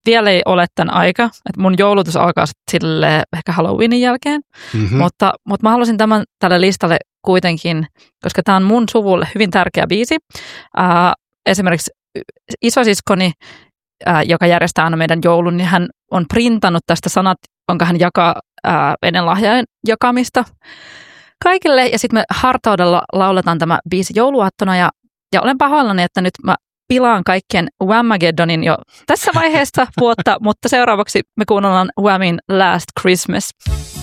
vielä ei ole tämän aika, että mun joulutus alkaa sille ehkä Halloweenin jälkeen, mutta mä halusin tämän tälle listalle kuitenkin, koska tämä on mun suvulle hyvin tärkeä biisi. Esimerkiksi isosiskoni, joka järjestää aina meidän joulun, niin hän on printannut tästä sanat, jonka hän jakaa ennen lahjojen jakamista kaikille. Ja sitten me hartaudella lauletaan tämä biisi jouluaattona ja olen pahoillani, että nyt mä pilaan kaikkien Whamageddonin jo tässä vaiheessa vuotta, mutta seuraavaksi me kuunnellaan Whamin Last Christmas.